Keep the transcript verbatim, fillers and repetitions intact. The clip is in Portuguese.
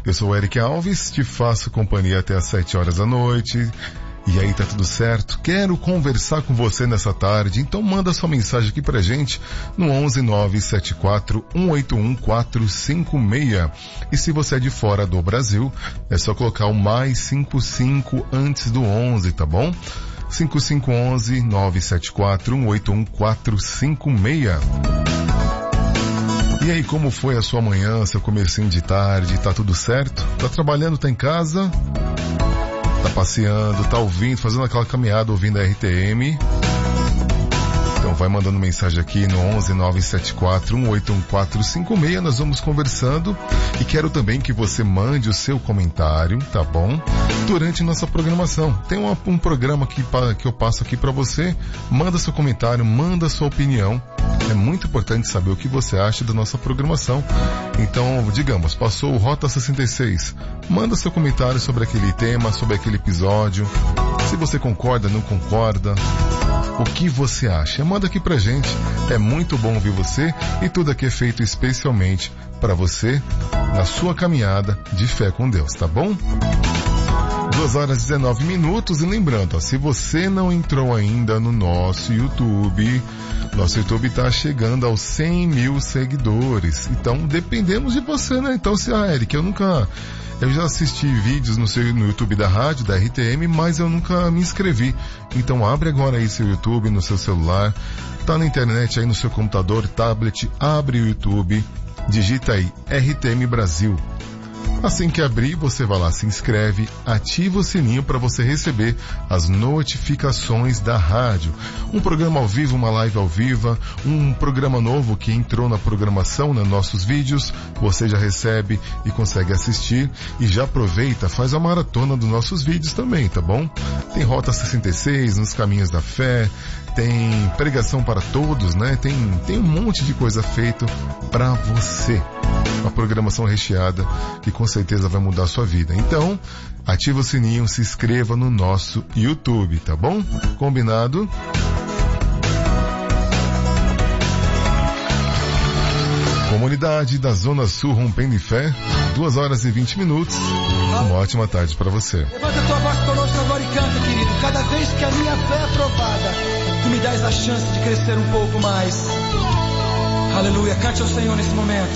Eu sou o Eric Alves, te faço companhia até às sete horas da noite. E aí, tá tudo certo? Quero conversar com você nessa tarde, então manda sua mensagem aqui pra gente no onze nove sete quatro um oito um quatro cinco seis. E se você é de fora do Brasil, é só colocar o mais cinquenta e cinco antes do onze, tá bom? cinco cinco um um nove sete quatro um oito um quatro cinco seis. E aí, como foi a sua manhã, seu comecinho de tarde? Tá tudo certo? Tá trabalhando, tá em casa? Tá passeando, tá ouvindo, fazendo aquela caminhada ouvindo a R T M? Então vai mandando mensagem aqui no onze nove sete quatro um oito um quatro cinco seis, nós vamos conversando e quero também que você mande o seu comentário, tá bom? Durante nossa programação. Tem uma, um programa que, que eu passo aqui pra você, manda seu comentário, manda sua opinião. É muito importante saber o que você acha da nossa programação. Então, digamos, passou o Rota sessenta e seis. Manda seu comentário sobre aquele tema, sobre aquele episódio. Se você concorda, não concorda. O que você acha? Manda aqui pra gente. É muito bom ouvir você e tudo aqui é feito especialmente para você na sua caminhada de fé com Deus, tá bom? duas horas e dezenove minutos e lembrando, ó, se você não entrou ainda no nosso YouTube, nosso YouTube tá chegando aos cem mil seguidores. Então dependemos de você, né? Então se, ah, Eric, eu nunca... Eu já assisti vídeos no, seu, no YouTube da rádio, da R T M, mas eu nunca me inscrevi. Então abre agora aí seu YouTube no seu celular, tá na internet aí no seu computador, tablet, abre o YouTube, digita aí R T M Brasil. Assim que abrir, você vai lá, se inscreve, ativa o sininho para você receber as notificações da rádio. Um programa ao vivo, uma live ao vivo, um programa novo que entrou na programação, nos nossos vídeos, você já recebe e consegue assistir e já aproveita, faz a maratona dos nossos vídeos também, tá bom? Tem Rota sessenta e seis, Nos Caminhos da Fé, tem pregação para todos, né? Tem, tem um monte de coisa feita para você. Uma programação recheada que com certeza vai mudar a sua vida. Então, ativa o sininho, se inscreva no nosso YouTube, tá bom? Combinado? Comunidade da Zona Sul Rompendo em Fé, duas horas e vinte minutos. Uma ótima tarde para você. Levanta a tua voz conosco agora e canta, querido. Cada vez que a minha fé é provada, tu me dás a chance de crescer um pouco mais. Aleluia, cante ao Senhor nesse momento.